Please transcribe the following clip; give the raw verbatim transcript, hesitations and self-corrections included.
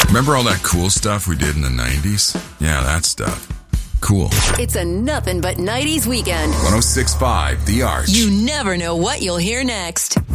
Remember all that cool stuff we did in the nineties? Yeah, that stuff. Cool. It's a nothing but nineties weekend. one oh six point five The Arch. You never know what you'll hear next.